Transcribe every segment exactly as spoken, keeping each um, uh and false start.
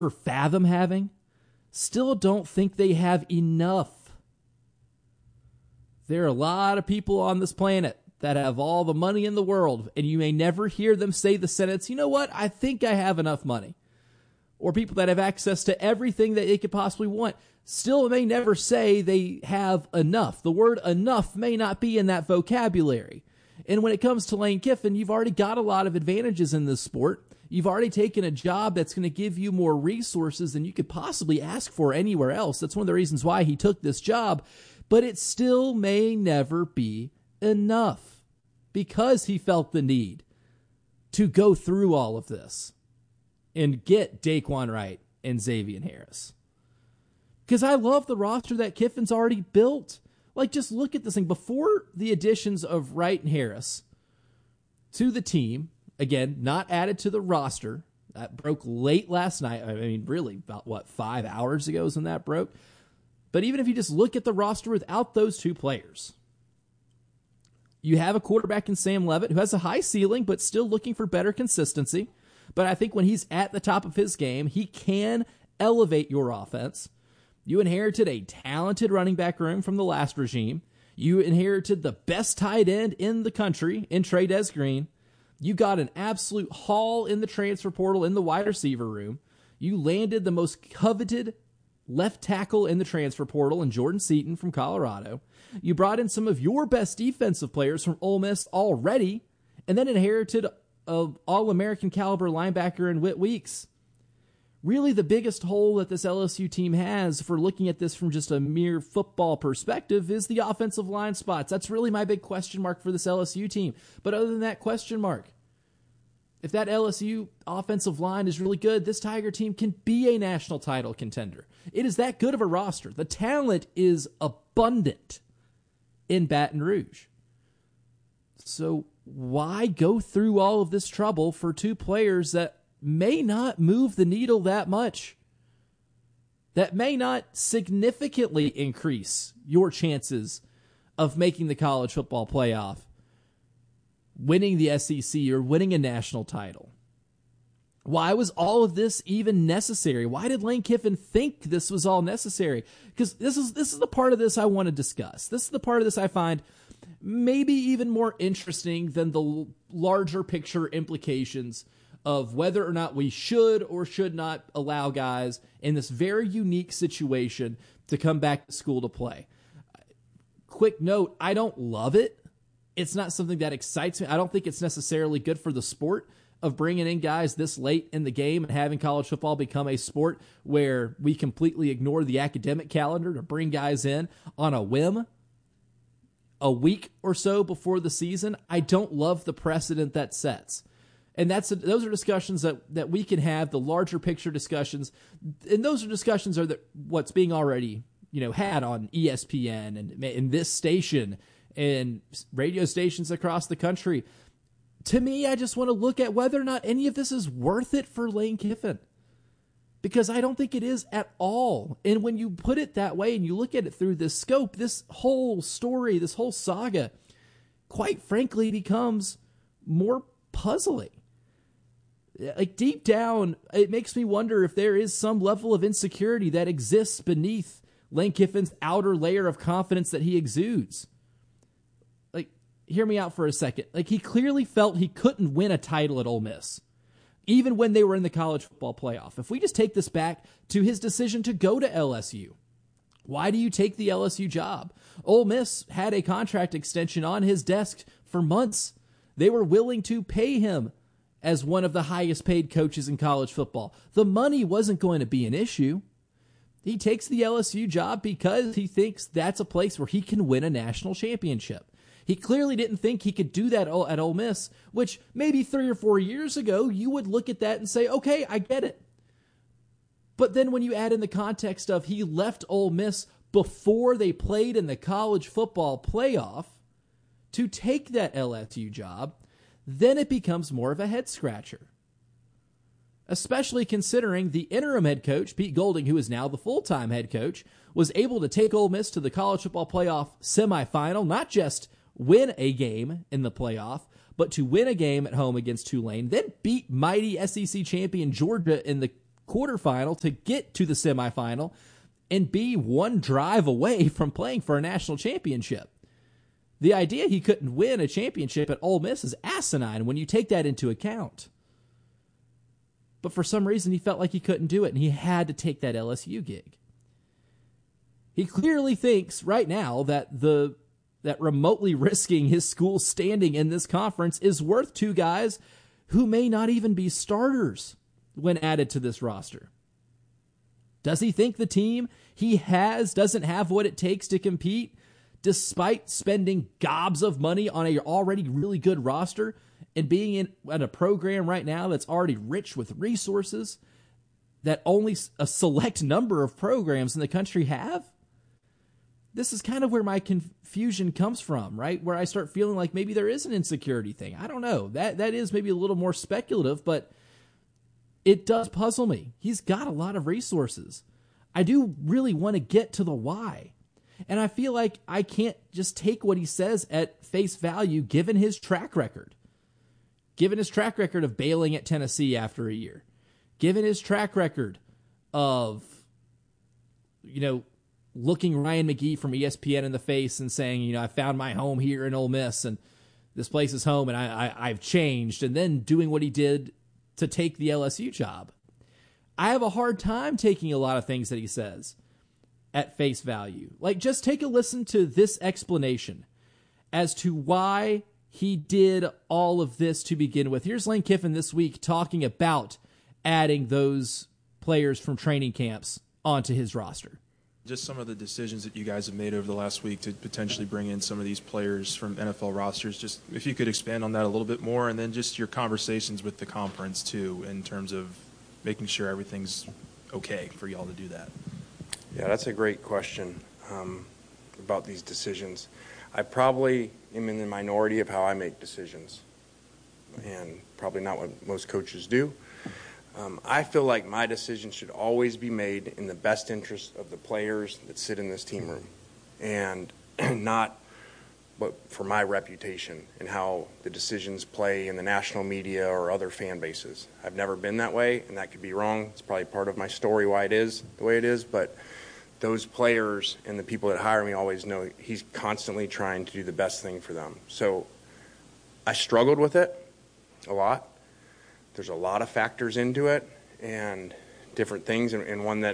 fathom having, still don't think they have enough. There are a lot of people on this planet that have all the money in the world, and you may never hear them say the sentence, you know what, I think I have enough money. Or people that have access to everything that they could possibly want, still may never say they have enough. The word enough may not be in that vocabulary. And when it comes to Lane Kiffin, you've already got a lot of advantages in this sport. You've already taken a job that's going to give you more resources than you could possibly ask for anywhere else. That's one of the reasons why he took this job. But it still may never be enough because he felt the need to go through all of this and get Daquan Wright and Xavier Harris. Because I love the roster that Kiffin's already built. Like, just look at this thing. Before the additions of Wright and Harris to the team, again, not added to the roster, that broke late last night. I mean, really, about, what, five hours ago is when that broke? But even if you just look at the roster without those two players, you have a quarterback in Sam Levitt who has a high ceiling, but still looking for better consistency. But I think when he's at the top of his game, he can elevate your offense. You inherited a talented running back room from the last regime. You inherited the best tight end in the country in Trey Green. You got an absolute haul in the transfer portal in the wide receiver room. You landed the most coveted left tackle in the transfer portal in Jordan Seaton from Colorado. You brought in some of your best defensive players from Ole Miss already, and then inherited an All-American caliber linebacker in Whit Weeks. Really, the biggest hole that this L S U team has, for looking at this from just a mere football perspective, is the offensive line spots. That's really my big question mark for this L S U team. But other than that question mark, if that L S U offensive line is really good, this Tiger team can be a national title contender. It is that good of a roster. The talent is abundant in Baton Rouge. So why go through all of this trouble for two players that may not move the needle that much, that may not significantly increase your chances of making the college football playoff, winning the S E C, or winning a national title? Why was all of this even necessary? Why did Lane Kiffin think this was all necessary? Because this is this is the part of this I want to discuss. This is the part of this I find maybe even more interesting than the larger picture implications of whether or not we should or should not allow guys in this very unique situation to come back to school to play. Quick note, I don't love it. It's not something that excites me. I don't think it's necessarily good for the sport of bringing in guys this late in the game and having college football become a sport where we completely ignore the academic calendar to bring guys in on a whim a week or so before the season. I don't love the precedent that sets. And that's those are discussions that, that we can have, the larger picture discussions. And those are discussions are that what's being already, you know, had on E S P N and in this station and radio stations across the country. To me, I just want to look at whether or not any of this is worth it for Lane Kiffin, because I don't think it is at all. And when you put it that way and you look at it through this scope, this whole story, this whole saga, quite frankly, becomes more puzzling. Like, deep down, it makes me wonder if there is some level of insecurity that exists beneath Lane Kiffin's outer layer of confidence that he exudes. Like, hear me out for a second. Like, he clearly felt he couldn't win a title at Ole Miss, even when they were in the college football playoff. If we just take this back to his decision to go to L S U, why do you take the L S U job? Ole Miss had a contract extension on his desk for months. They were willing to pay him as one of the highest paid coaches in college football. The money wasn't going to be an issue. He takes the L S U job because he thinks that's a place where he can win a national championship. He clearly didn't think he could do that at Ole Miss, which maybe three or four years ago, you would look at that and say, okay, I get it. But then when you add in the context of he left Ole Miss before they played in the college football playoff to take that L S U job, then it becomes more of a head scratcher. Especially considering the interim head coach, Pete Golding, who is now the full-time head coach, was able to take Ole Miss to the college football playoff semifinal, not just win a game in the playoff, but to win a game at home against Tulane, then beat mighty S E C champion Georgia in the quarterfinal to get to the semifinal and be one drive away from playing for a national championship. The idea he couldn't win a championship at Ole Miss is asinine when you take that into account. But for some reason, he felt like he couldn't do it, and he had to take that L S U gig. He clearly thinks right now that the that remotely risking his school's standing in this conference is worth two guys who may not even be starters when added to this roster. Does he think the team he has doesn't have what it takes to compete, despite spending gobs of money on a already really good roster and being in, in a program right now that's already rich with resources that only a select number of programs in the country have? This is kind of where my confusion comes from, right? Where I start feeling like maybe there is an insecurity thing. I don't know. That that is maybe a little more speculative, but it does puzzle me. He's got a lot of resources. I do really want to get to the why. And I feel like I can't just take what he says at face value given his track record. Given his track record of bailing at Tennessee after a year. Given his track record of, you know, looking Ryan McGee from E S P N in the face and saying, you know, I found my home here in Ole Miss and this place is home and I, I, I've changed, and then doing what he did to take the L S U job. I have a hard time taking a lot of things that he says at face value. Like, just take a listen to this explanation as to why he did all of this to begin with. Here's Lane Kiffin this week talking about adding those players from training camps onto his roster. Just some of the decisions that you guys have made over the last week to potentially bring in some of these players from N F L rosters. Just if you could expand on that a little bit more, and then just your conversations with the conference too, in terms of making sure everything's okay for y'all to do that. Yeah, that's a great question um, about these decisions. I probably am in the minority of how I make decisions, and probably not what most coaches do. Um, I feel like my decision should always be made in the best interest of the players that sit in this team room, and not but for my reputation and how the decisions play in the national media or other fan bases. I've never been that way, and that could be wrong. It's probably part of my story why it is the way it is, but those players and the people that hire me always know he's constantly trying to do the best thing for them. So I struggled with it a lot. There's a lot of factors into it and different things, and, and one that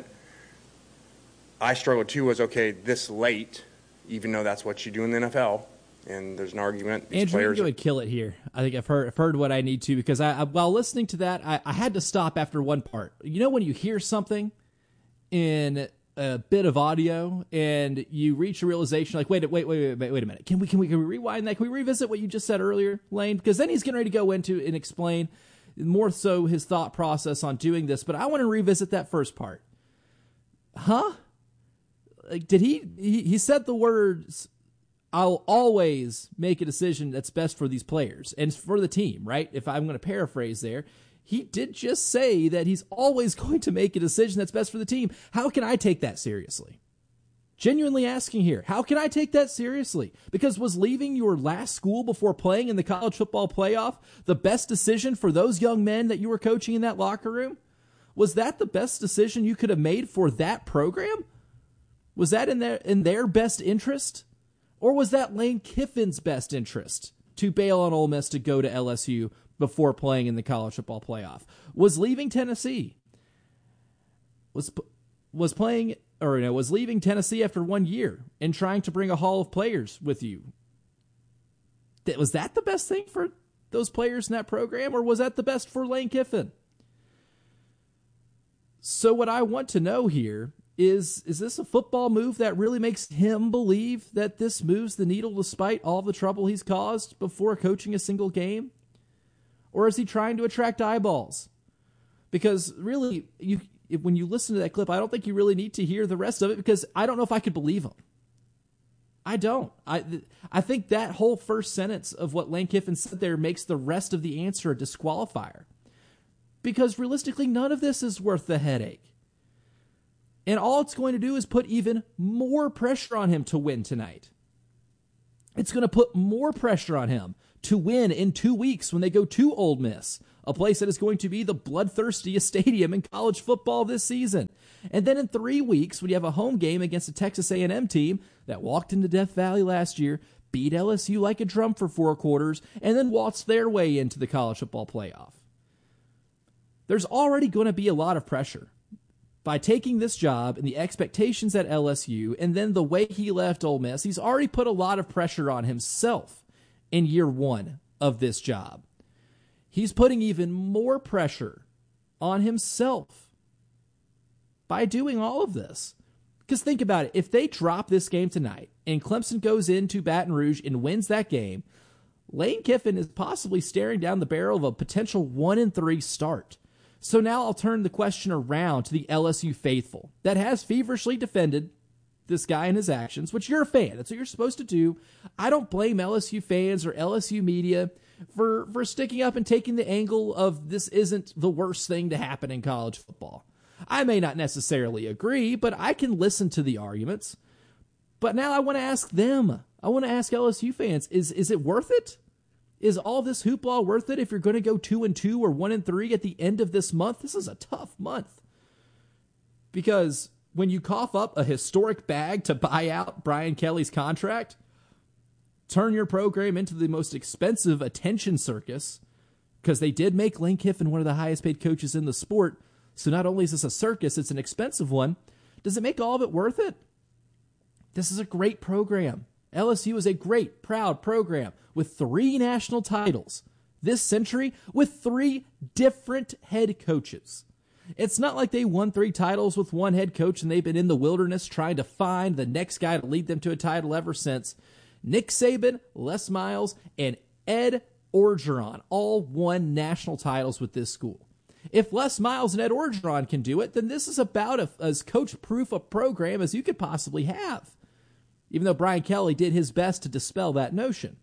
I struggled too was, okay, this late, even though that's what you do in the N F L, and there's an argument. These Andrew, players you would kill it here. I think I've heard I've heard what I need to, because I, I while listening to that, I, I had to stop after one part. You know when you hear something in a bit of audio and you reach a realization like, wait, wait, wait, wait, wait a minute. Can we can we can we rewind that? Can we revisit what you just said earlier, Lane? Because then he's getting ready to go into and explain more so his thought process on doing this, but I want to revisit that first part. Huh? Like, did he, he, he said the words, I'll always make a decision that's best for these players and for the team, right? If I'm going to paraphrase there, he did just say that he's always going to make a decision that's best for the team. How can I take that seriously? Genuinely asking here, how can I take that seriously? Because was leaving your last school before playing in the college football playoff the best decision for those young men that you were coaching in that locker room? Was that the best decision you could have made for that program? Was that in their, in their best interest? Or was that Lane Kiffin's best interest to bail on Ole Miss to go to L S U before playing in the college football playoff? Was leaving Tennessee, was was playing, or you know, was leaving Tennessee after one year and trying to bring a haul of players with you? Was that the best thing for those players in that program, or was that the best for Lane Kiffin? So what I want to know here is, is this a football move that really makes him believe that this moves the needle despite all the trouble he's caused before coaching a single game? Or is he trying to attract eyeballs? Because really, you if, when you listen to that clip, I don't think you really need to hear the rest of it, because I don't know if I could believe him. I don't. I I think that whole first sentence of what Lane Kiffin said there makes the rest of the answer a disqualifier. Because realistically, none of this is worth the headache. And all it's going to do is put even more pressure on him to win tonight. It's going to put more pressure on him to win in two weeks when they go to Ole Miss a place that is going to be the bloodthirstiest stadium in college football this season. And then in three weeks, when you have a home game against a Texas A and M team that walked into Death Valley last year, beat L S U like a drum for four quarters, and then waltzed their way into the college football playoff. There's already going to be a lot of pressure. By taking this job and the expectations at L S U, and then the way he left Ole Miss, he's already put a lot of pressure on himself in year one of this job. He's putting even more pressure on himself by doing all of this. Because think about it. If they drop this game tonight and Clemson goes into Baton Rouge and wins that game, Lane Kiffin is possibly staring down the barrel of a potential one and three start. So now I'll turn the question around to the L S U faithful that has feverishly defended this guy and his actions, which you're a fan. That's what you're supposed to do. I don't blame L S U fans or L S U media for, for sticking up and taking the angle of this isn't the worst thing to happen in college football. I may not necessarily agree, but I can listen to the arguments. But now I want to ask them. I want to ask L S U fans, is, is it worth it? Is all this hoopla worth it if you're going to go two and two or one and three at the end of this month? This is a tough month. Because when you cough up a historic bag to buy out Brian Kelly's contract, turn your program into the most expensive attention circus, because they did make Lane Kiffin one of the highest paid coaches in the sport. So not only is this a circus, it's an expensive one. Does it make all of it worth it? This is a great program. L S U is a great, proud program with three national titles this century with three different head coaches. It's not like they won three titles with one head coach and they've been in the wilderness trying to find the next guy to lead them to a title ever since. Nick Saban, Les Miles, and Ed Orgeron all won national titles with this school. If Les Miles and Ed Orgeron can do it, then this is about a, as coach-proof a program as you could possibly have. Even though Brian Kelly did his best to dispel that notion.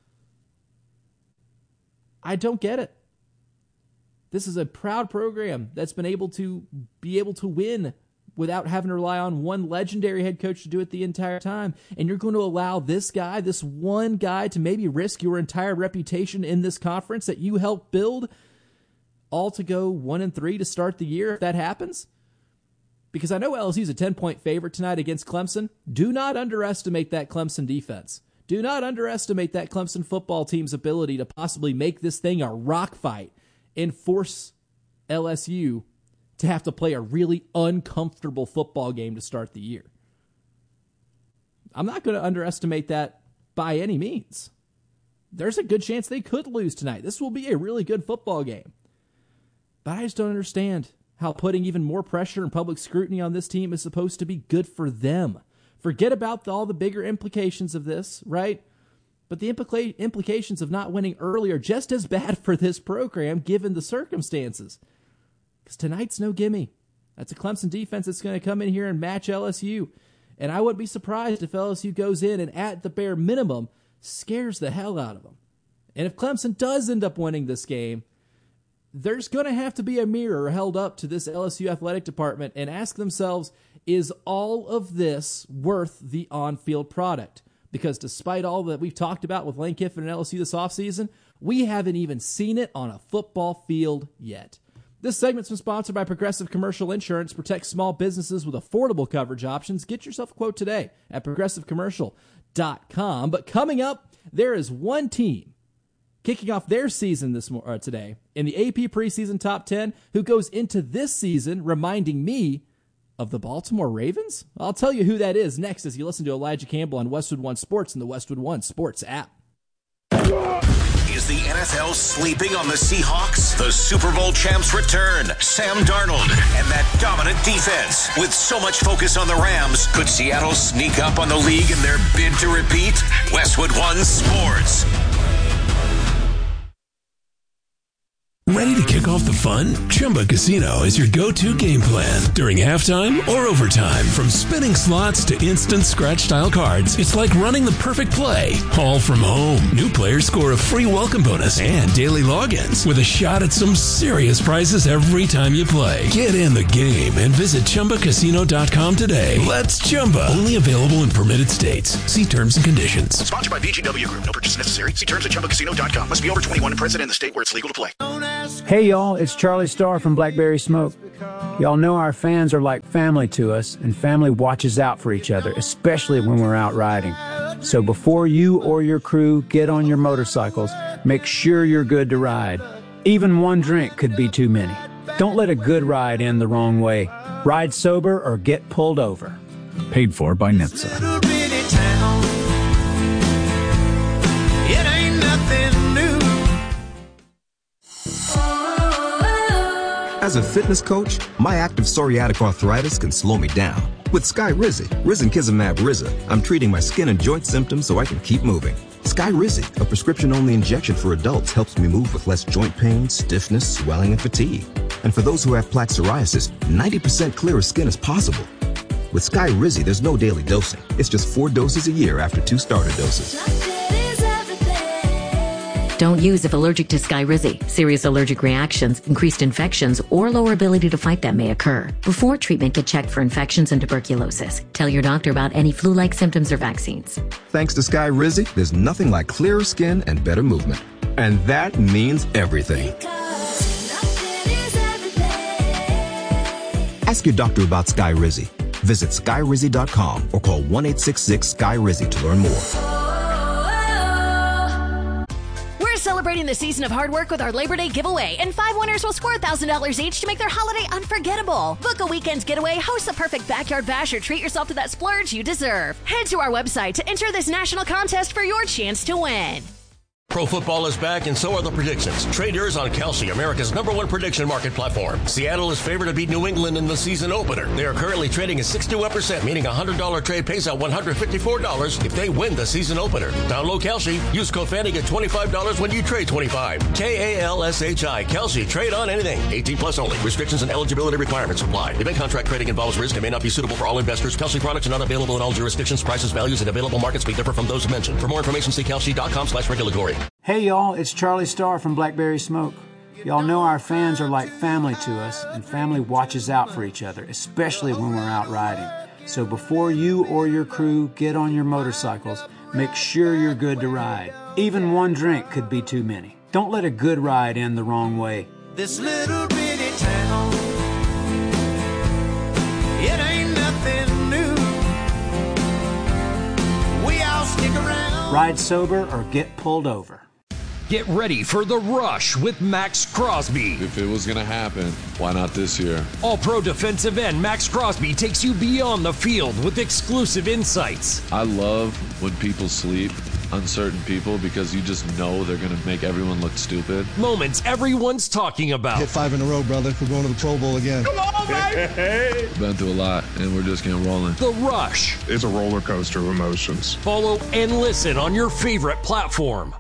I don't get it. This is a proud program that's been able to be able to win without having to rely on one legendary head coach to do it the entire time. And you're going to allow this guy, this one guy, to maybe risk your entire reputation in this conference that you helped build, all to go one and three to start the year if that happens? Because I know L S U's a ten-point favorite tonight against Clemson. Do not underestimate that Clemson defense. Do not underestimate that Clemson football team's ability to possibly make this thing a rock fight and force L S U to have to play a really uncomfortable football game to start the year. I'm not going to underestimate that by any means. There's a good chance they could lose tonight. This will be a really good football game. But I just don't understand how putting even more pressure and public scrutiny on this team is supposed to be good for them. Forget about the, all the bigger implications of this, right? But the implica- implications of not winning early are just as bad for this program given the circumstances. Because tonight's no gimme. That's a Clemson defense that's going to come in here and match L S U. And I wouldn't be surprised if L S U goes in and at the bare minimum scares the hell out of them. And if Clemson does end up winning this game, there's going to have to be a mirror held up to this L S U athletic department and ask themselves, is all of this worth the on-field product? Because despite all that we've talked about with Lane Kiffin and L S U this offseason, we haven't even seen it on a football field yet. This segment's been sponsored by Progressive Commercial Insurance. Protect small businesses with affordable coverage options. Get yourself a quote today at progressive commercial dot com. But coming up, there is one team kicking off their season this uh, today in the A P preseason top ten, who goes into this season reminding me of the Baltimore Ravens? I'll tell you who that is next as you listen to Elijah Campbell on Westwood One Sports and the Westwood One Sports app. Is the N F L sleeping on the Seahawks? The Super Bowl champs return. Sam Darnold and that dominant defense. With so much focus on the Rams, could Seattle sneak up on the league in their bid to repeat? Westwood One Sports. Ready to kick off the fun? Chumba Casino is your go-to game plan during halftime or overtime. From spinning slots to instant scratch-style cards, it's like running the perfect play, all from home. New players score a free welcome bonus and daily logins with a shot at some serious prizes every time you play. Get in the game and visit Chumba Casino dot com today. Let's Chumba. Only available in permitted states. See terms and conditions. Sponsored by V G W Group. No purchase necessary. See terms at Chumba Casino dot com. Must be over twenty-one and present in the state where it's legal to play. Hey y'all, it's Charlie Starr from Blackberry Smoke. Y'all know our fans are like family to us, and family watches out for each other, especially when we're out riding. So before you or your crew get on your motorcycles, make sure you're good to ride. Even one drink could be too many. Don't let a good ride end the wrong way. Ride sober or get pulled over. Paid for by N H T S A. It ain't nothing new. As a fitness coach, my active psoriatic arthritis can slow me down. With Skyrizi, Risankizumab Riza, I'm treating my skin and joint symptoms so I can keep moving. Skyrizi, a prescription-only injection for adults, helps me move with less joint pain, stiffness, swelling, and fatigue. And for those who have plaque psoriasis, ninety percent clearer skin is possible. With Skyrizi, there's no daily dosing. It's just four doses a year after two starter doses. Don't use if allergic to Skyrizi. Serious allergic reactions, increased infections, or lower ability to fight them may occur. Before treatment, get checked for infections and tuberculosis. Tell your doctor about any flu-like symptoms or vaccines. Thanks to Skyrizi, there's nothing like clearer skin and better movement. And that means everything. Ask your doctor about Skyrizi. Visit skyrizi dot com or call one eight six six Sky Rizi to learn more. Celebrating the season of hard work with our Labor Day giveaway, and five winners will score one thousand dollars each to make their holiday unforgettable. Book a weekend getaway, host the perfect backyard bash, or treat yourself to that splurge you deserve. Head to our website to enter this national contest for your chance to win. Pro football is back, and so are the predictions. Trade yours on Kalshi, America's number one prediction market platform. Seattle is favored to beat New England in the season opener. They are currently trading at sixty-one percent, meaning a one hundred dollars trade pays out one hundred fifty-four dollars if they win the season opener. Download Kalshi. Use code Fanny, get twenty-five dollars when you trade twenty-five. K A L S H I. Kalshi. Trade on anything. eighteen plus only. Restrictions and eligibility requirements apply. Event contract trading involves risk and may not be suitable for all investors. Kalshi products are not available in all jurisdictions. Prices, values, and available markets may differ from those mentioned. For more information, see kalshi dot com slash regulatory. Hey y'all, it's Charlie Starr from Blackberry Smoke. Y'all know our fans are like family to us, and family watches out for each other, especially when we're out riding. So before you or your crew get on your motorcycles, make sure you're good to ride. Even one drink could be too many. Don't let a good ride end the wrong way. This little bitty town, it ain't nothing new. We all stick around. Ride sober or get pulled over. Get ready for The Rush with Max Crosby. If it was going to happen, why not this year? All-pro defensive end Max Crosby takes you beyond the field with exclusive insights. I love when people sleep, uncertain people, because you just know they're going to make everyone look stupid. Moments everyone's talking about. Hit five in a row, brother. We're going to the Pro Bowl again. Come on, baby! Been through a lot, and we're just getting rolling. The Rush. It's a roller coaster of emotions. Follow and listen on your favorite platform.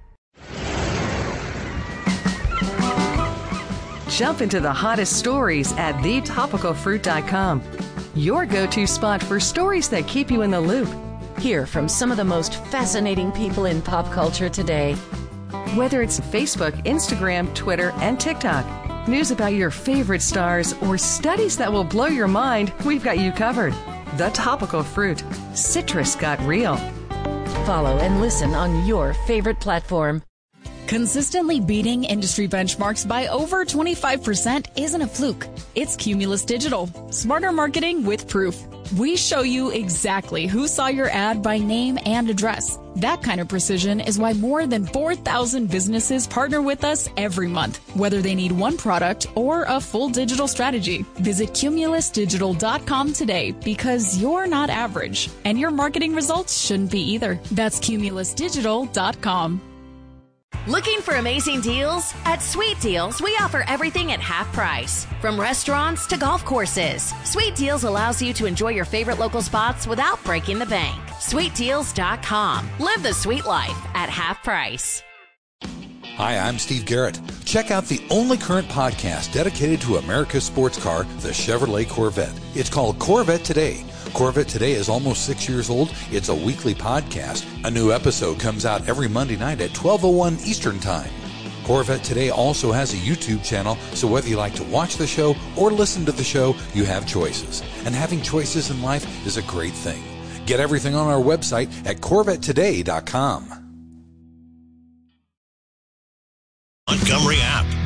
Jump into the hottest stories at the topical fruit dot com. Your go-to spot for stories that keep you in the loop. Hear from some of the most fascinating people in pop culture today. Whether it's Facebook, Instagram, Twitter, and TikTok, news about your favorite stars, or studies that will blow your mind, we've got you covered. The Topical Fruit. Citrus got real. Follow and listen on your favorite platform. Consistently beating industry benchmarks by over twenty-five percent isn't a fluke. It's Cumulus Digital. Smarter marketing with proof. We show you exactly who saw your ad by name and address. That kind of precision is why more than four thousand businesses partner with us every month, whether they need one product or a full digital strategy. Visit cumulus digital dot com today, because you're not average, and your marketing results shouldn't be either. That's cumulus digital dot com. Looking for amazing deals? At Sweet Deals, we offer everything at half price. From restaurants to golf courses, Sweet Deals allows you to enjoy your favorite local spots without breaking the bank. sweet deals dot com. Live the sweet life at half price. Hi, I'm Steve Garrett. Check out the only current podcast dedicated to America's sports car, the Chevrolet Corvette. It's called Corvette Today. Corvette Today is almost six years old. It's a weekly podcast. A new episode comes out every Monday night at twelve oh one Eastern Time. Corvette Today also has a YouTube channel, so whether you like to watch the show or listen to the show, you have choices. And having choices in life is a great thing. Get everything on our website at corvette today dot com. Montgomery app.